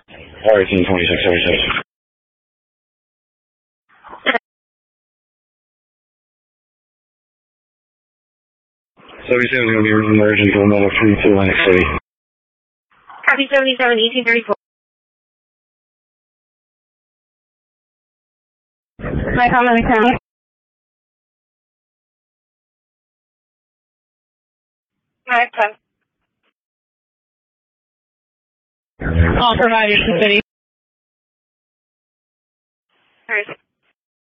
Alright, 2676. 77 is going to be emerging to another 32 Atlantic City. Copy 77, 1834. My comment account. My phone. All providers to city. Alright.